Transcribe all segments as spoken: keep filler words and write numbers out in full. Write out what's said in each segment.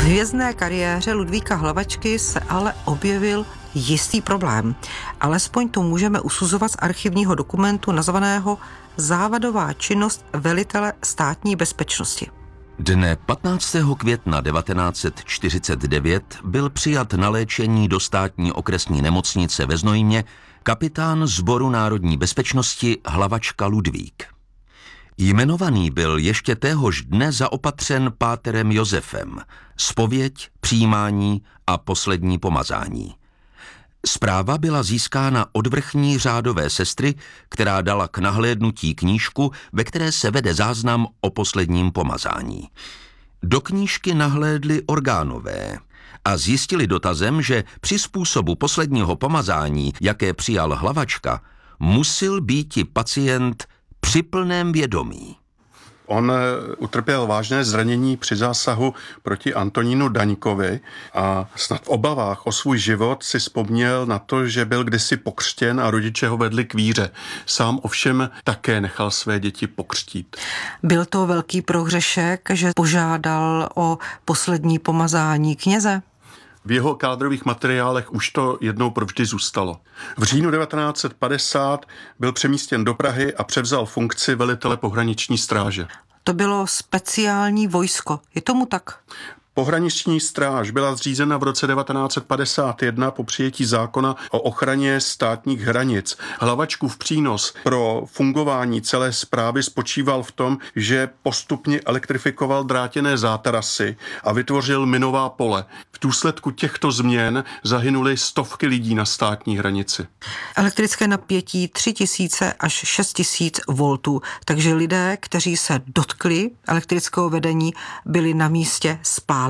hvězdné kariéře Ludvíka Hlavačky se ale objevil jistý problém. Alespoň to můžeme usuzovat z archivního dokumentu nazvaného Závadová činnost velitele státní bezpečnosti. Dne patnáctého května devatenáct set čtyřicet devět byl přijat na léčení do státní okresní nemocnice ve Znojmě kapitán Sboru národní bezpečnosti Hlavačka Ludvík. Jmenovaný byl ještě téhož dne zaopatřen páterem Josefem, zpověď, přijímání a poslední pomazání. Zpráva byla získána od vrchní řádové sestry, která dala k nahlédnutí knížku, ve které se vede záznam o posledním pomazání. Do knížky nahlédli orgánové a zjistili dotazem, že při způsobu posledního pomazání, jaké přijal Hlavačka, musil býti pacient při plném vědomí. On utrpěl vážné zranění při zásahu proti Antonínu Daňkovi a snad v obavách o svůj život si vzpomněl na to, že byl kdysi pokřtěn a rodiče ho vedli k víře. Sám ovšem také nechal své děti pokřtít. Byl to velký prohřešek, že požádal o poslední pomazání kněze? V jeho kádrových materiálech už to jednou provždy zůstalo. V říjnu devatenáct set padesát byl přemístěn do Prahy a převzal funkci velitele pohraniční stráže. To bylo speciální vojsko. Je tomu tak? Pohraniční stráž byla zřízena v roce devatenáct set padesát jedna po přijetí zákona o ochraně státních hranic. Hlavačkův přínos pro fungování celé správy spočíval v tom, že postupně elektrifikoval drátěné zátarasy a vytvořil minová pole. V důsledku těchto změn zahynuly stovky lidí na státní hranici. Elektrické napětí tři tisíce až šest tisíc voltů, takže lidé, kteří se dotkli elektrického vedení, byli na místě spáleni.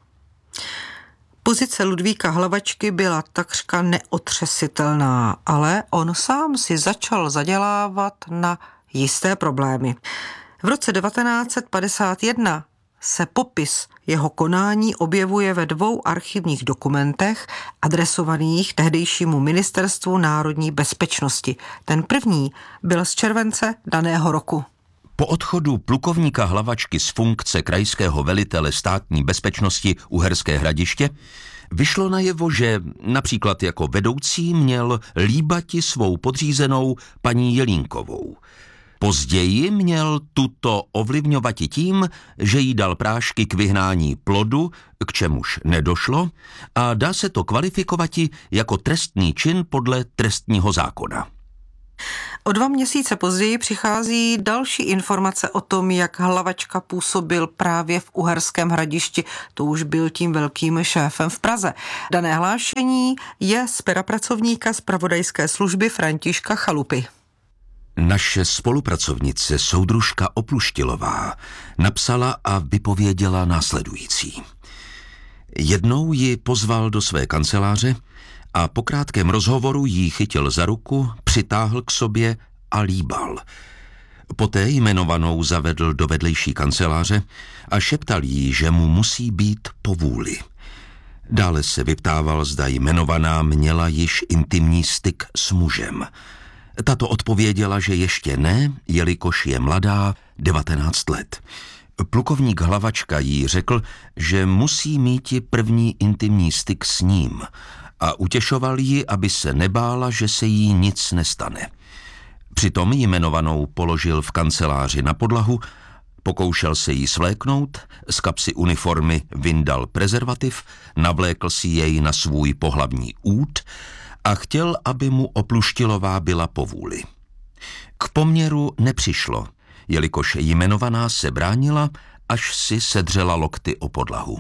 Pozice Ludvíka Hlavačky byla takřka neotřesitelná, ale on sám si začal zadělávat na jisté problémy. V roce devatenáct set padesát jedna se popis jeho konání objevuje ve dvou archivních dokumentech adresovaných tehdejšímu Ministerstvu národní bezpečnosti. Ten první byl z července daného roku. Po odchodu plukovníka Hlavačky z funkce krajského velitele státní bezpečnosti Uherské Hradiště vyšlo najevo, že například jako vedoucí měl líbati svou podřízenou paní Jelínkovou. Později měl tuto ovlivňovati tím, že jí dal prášky k vyhnání plodu, k čemuž nedošlo, a dá se to kvalifikovati jako trestný čin podle trestního zákona. O dva měsíce později přichází další informace o tom, jak Hlavačka působil právě v Uherském Hradišti. To už byl tím velkým šéfem v Praze. Dané hlášení je z pera pracovníka zpravodajské služby Františka Chalupy. Naše spolupracovnice soudružka Opluštilová napsala a vypověděla následující. Jednou ji pozval do své kanceláře a po krátkém rozhovoru jí chytil za ruku, přitáhl k sobě a líbal. Poté jmenovanou zavedl do vedlejší kanceláře a šeptal jí, že mu musí být po vůli. Dále se vyptával, zda jmenovaná měla již intimní styk s mužem. Tato odpověděla, že ještě ne, jelikož je mladá, devatenáct let. Plukovník Hlavačka jí řekl, že musí míti první intimní styk s ním a utěšoval ji, aby se nebála, že se jí nic nestane. Přitom jmenovanou položil v kanceláři na podlahu, pokoušel se jí svléknout, z kapsy uniformy vyndal prezervativ, navlékl si jej na svůj pohlavní út a chtěl, aby mu Opluštilová byla po vůli. K poměru nepřišlo, jelikož jmenovaná se bránila, až si sedřela lokty o podlahu.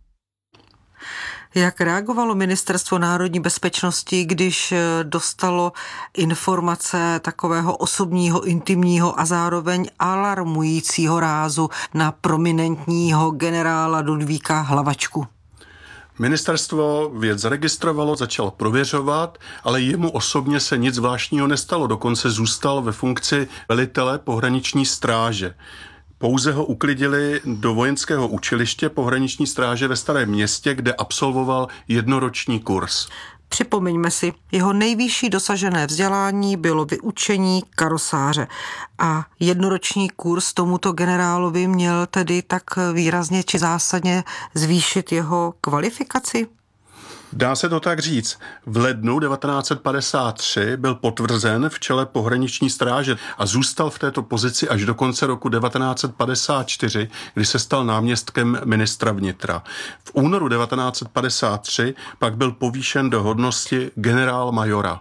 Jak reagovalo Ministerstvo národní bezpečnosti, když dostalo informace takového osobního, intimního a zároveň alarmujícího rázu na prominentního generála Ludvíka Hlavačku? Ministerstvo věc zaregistrovalo, začalo prověřovat, ale jemu osobně se nic zvláštního nestalo, dokonce zůstal ve funkci velitele pohraniční stráže. Pouze ho uklidili do vojenského učiliště pohraniční stráže ve Starém Městě, kde absolvoval jednoroční kurz. Připomeňme si, jeho nejvyšší dosažené vzdělání bylo vyučení karosáře a jednoroční kurz tomuto generálovi měl tedy tak výrazně či zásadně zvýšit jeho kvalifikaci? Dá se to tak říct. V lednu devatenáct set padesát tři byl potvrzen v čele pohraniční stráže a zůstal v této pozici až do konce roku devatenáct set padesát čtyři, kdy se stal náměstkem ministra vnitra. V únoru devatenáct set padesát tři pak byl povýšen do hodnosti generál-majora.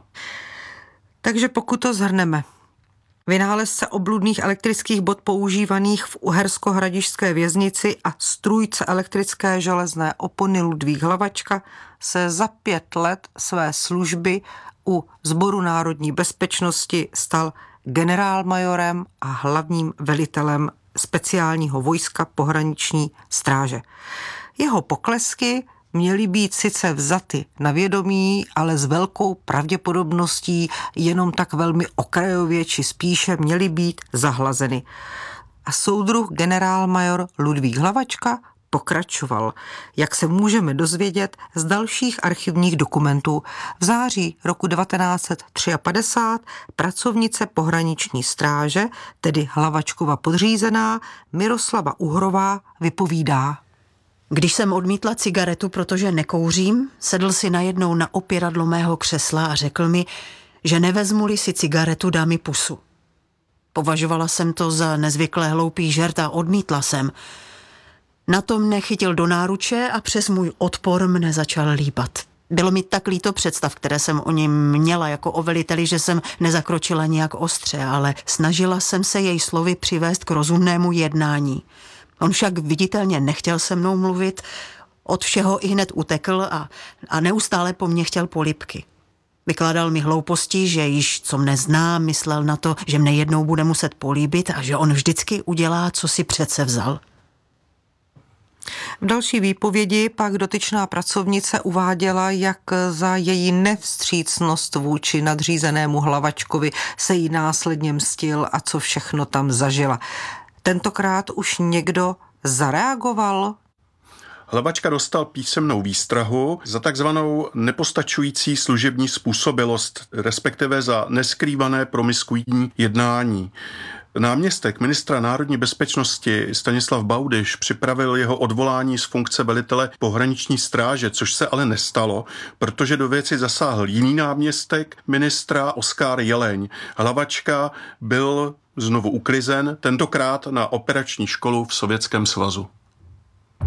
Takže pokud to shrneme, vynálezce obludných elektrických bod používaných v uhersko-hradišťské věznici a strůjce elektrické železné opony Ludvík Hlavačka se za pět let své služby u Sboru národní bezpečnosti stal generálmajorem a hlavním velitelem speciálního vojska pohraniční stráže. Jeho poklesky měly být sice vzaty na vědomí, ale s velkou pravděpodobností jenom tak velmi okrajově či spíše měly být zahlazeny. A soudruh generálmajor Ludvík Hlavačka pokračoval, jak se můžeme dozvědět z dalších archivních dokumentů. V září roku devatenáct set padesát tři pracovnice pohraniční stráže, tedy Hlavačkova podřízená, Miroslava Uhrová, vypovídá. Když jsem odmítla cigaretu, protože nekouřím, sedl si najednou na opěradlo mého křesla a řekl mi, že nevezmu-li si cigaretu, dá mi pusu. Považovala jsem to za nezvykle hloupý žert a odmítla jsem. Na to mne chytil do náruče a přes můj odpor mne začal líbat. Bylo mi tak líto představ, které jsem o něm měla jako o veliteli, že jsem nezakročila nijak ostře, ale snažila jsem se jej slovy přivést k rozumnému jednání. On však viditelně nechtěl se mnou mluvit, od všeho i hned utekl a, a neustále po mně chtěl polibky. Vykládal mi hlouposti, že již co mne zná, myslel na to, že mne jednou bude muset políbit a že on vždycky udělá, co si přece vzal. V další výpovědi pak dotyčná pracovnice uváděla, jak za její nevstřícnost vůči nadřízenému Hlavačkovi se jí následně mstil a co všechno tam zažila. Tentokrát už někdo zareagoval? Hlavačka dostal písemnou výstrahu za takzvanou nepostačující služební způsobilost, respektive za neskrývané promiskuitní jednání. Náměstek ministra národní bezpečnosti Stanislav Baudyš připravil jeho odvolání z funkce velitele pohraniční stráže, což se ale nestalo, protože do věci zasáhl jiný náměstek ministra Oskar Jeleň. Hlavačka byl znovu uklizen, tentokrát na operační školu v Sovětském svazu.